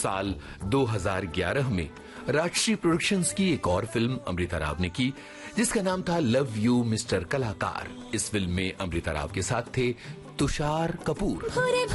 साल 2011 में राजश्री प्रोडक्शंस की एक और फिल्म अमृता राव ने की, जिसका नाम था लव यू मिस्टर कलाकार। इस फिल्म में अमृता राव के साथ थे तुषार कपूर।